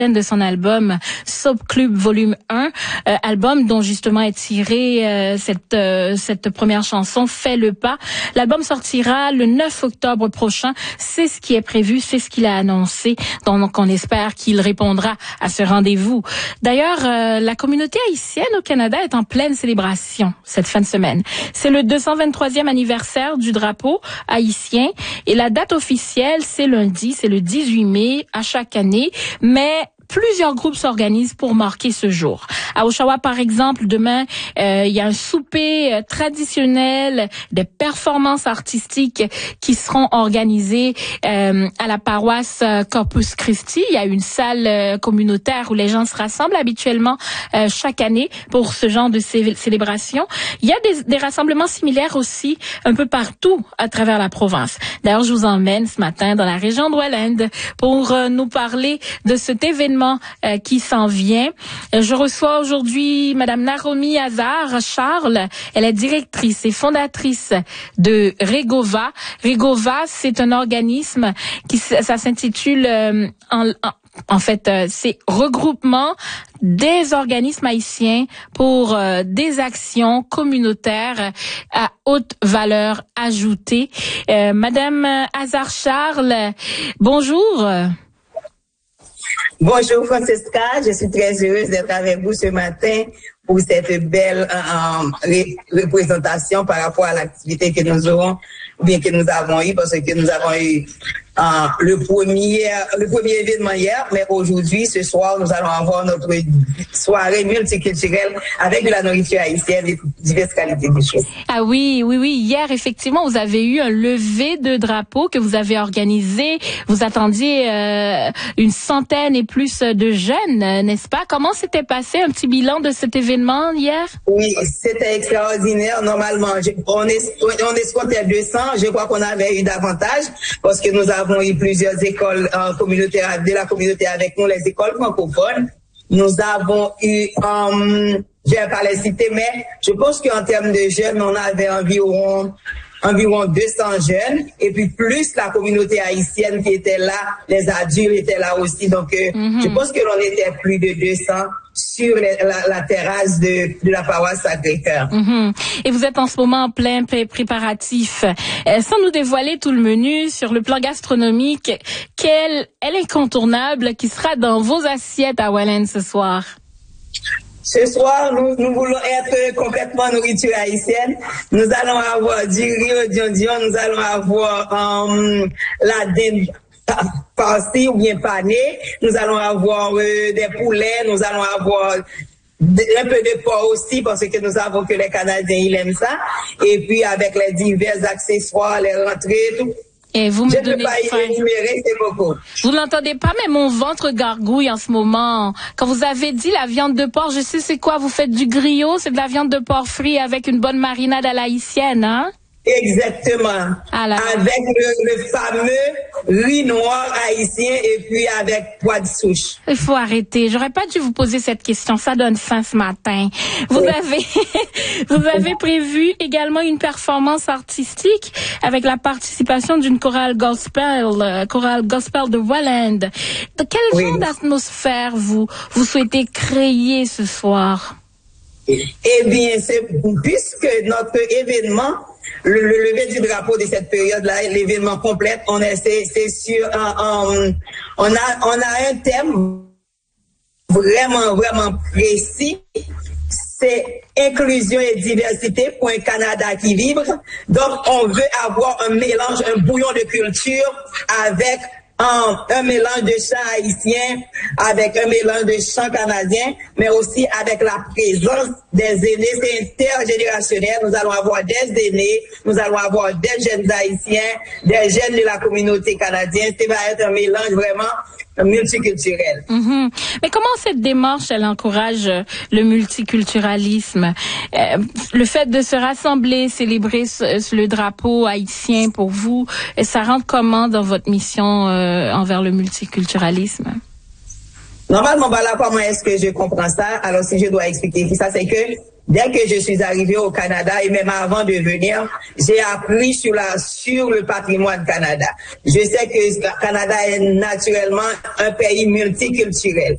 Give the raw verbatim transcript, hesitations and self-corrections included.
de son album Soap Club Volume un, euh, album dont justement est tirée euh, cette euh, cette première chanson Fais le pas. L'album sortira le neuf octobre prochain. C'est ce qui est prévu, c'est ce qu'il a annoncé. Donc on espère qu'il répondra à ce rendez-vous. D'ailleurs, euh, la communauté haïtienne au Canada est en pleine célébration cette fin de semaine. C'est le deux cent vingt-troisième anniversaire du drapeau haïtien et la date officielle c'est lundi, c'est le dix-huit mai à chaque année, mais plusieurs groupes s'organisent pour marquer ce jour. À Oshawa, par exemple, demain, euh, il y a un souper euh, traditionnel, des performances artistiques qui seront organisées euh, à la paroisse euh, Corpus Christi. Il y a une salle euh, communautaire où les gens se rassemblent habituellement euh, chaque année pour ce genre de cé- célébration. Il y a des, des rassemblements similaires aussi un peu partout à travers la province. D'ailleurs, je vous emmène ce matin dans la région de Welland pour euh, nous parler de cet événement Euh, qui s'en vient. Euh, je reçois aujourd'hui Madame Naromi Azar Charles. Elle est directrice et fondatrice de Regova. Regova, c'est un organisme qui ça s'intitule euh, en, en En fait, euh, c'est regroupement des organismes haïtiens pour euh, des actions communautaires à haute valeur ajoutée. Euh, Madame Azar Charles, bonjour. Bonjour Francesca, je suis très heureuse d'être avec vous ce matin pour cette belle euh, ré- représentation par rapport à l'activité que nous aurons, ou bien que nous avons eu, parce que nous avons eu euh, le premier le premier événement hier, mais aujourd'hui, ce soir, nous allons avoir notre soirée multiculturelle avec de la nourriture haïtienne et diverses qualités de choses. Ah oui, oui, oui. Hier, effectivement, vous avez eu un lever de drapeau que vous avez organisé. Vous attendiez euh, une centaine et plus de jeunes, n'est-ce pas? Comment s'était passé un petit bilan de cet événement hier? Oui, c'était extraordinaire. Normalement, je, on, est, on escomptait deux cents. Je crois qu'on avait eu davantage parce que nous avons eu plusieurs écoles euh, communautaires de la communauté avec nous, les écoles francophones. Nous avons eu, euh, je vais pas les citer, mais je pense qu'en termes de jeunes, on avait environ environ deux cents jeunes, et puis plus la communauté haïtienne qui était là, les adultes étaient là aussi. Donc, euh, mm-hmm. je pense que l'on était plus de deux cents sur les, la, la terrasse de, de la paroisse Sacré-Cœur. Mm-hmm. Et vous êtes en ce moment en plein pré- préparatif. Euh, sans nous dévoiler tout le menu, sur le plan gastronomique, quel est l'incontournable qui sera dans vos assiettes à Welland ce soir? Ce soir, nous, nous voulons être complètement nourriture haïtienne. Nous allons avoir du riz au dion-dion, nous allons avoir um, la dinde farcie ou bien panée, nous allons avoir euh, des poulets, nous allons avoir un peu de porc aussi parce que nous savons que les Canadiens, ils aiment ça. Et puis avec les divers accessoires, les rentrées, tout. Et vous me je donnez ne peux pas y énumérer, c'est beaucoup. Vous l'entendez pas, mais mon ventre gargouille en ce moment. Quand vous avez dit la viande de porc, je sais c'est quoi, vous faites du griot, c'est de la viande de porc frit avec une bonne marinade à la haïtienne, hein? Exactement. Ah là. Avec le, le fameux riz noir haïtien et puis avec pois de souche. Il faut arrêter. J'aurais pas dû vous poser cette question. Ça donne faim ce matin. Vous oui. avez, vous avez prévu également une performance artistique avec la participation d'une chorale gospel, euh, chorale gospel de Welland. De quel oui. genre d'atmosphère vous, vous souhaitez créer ce soir? Eh bien, c'est, puisque notre événement, le, le lever du drapeau de cette période-là, l'événement complet, on est, c'est, c'est sur, um, um, on a, on a un thème vraiment, vraiment précis. C'est inclusion et diversité pour un Canada qui vibre. Donc, on veut avoir un mélange, un bouillon de culture avec Un, un mélange de chants haïtiens, avec un mélange de chants canadiens, mais aussi avec la présence des aînés. C'est intergénérationnel. Nous allons avoir des aînés, nous allons avoir des jeunes haïtiens, des jeunes de la communauté canadienne. Ça va être un mélange vraiment multiculturel. Mm-hmm. Mais comment cette démarche, elle encourage le multiculturalisme? Euh, le fait de se rassembler, célébrer ce, le drapeau haïtien pour vous, ça rentre comment dans votre mission euh, envers le multiculturalisme? Normalement, voilà comment est-ce que je comprends ça. Alors, si je dois expliquer ça, c'est que dès que je suis arrivée au Canada et même avant de venir, j'ai appris sur la sur le patrimoine Canada. Je sais que le Canada est naturellement un pays multiculturel.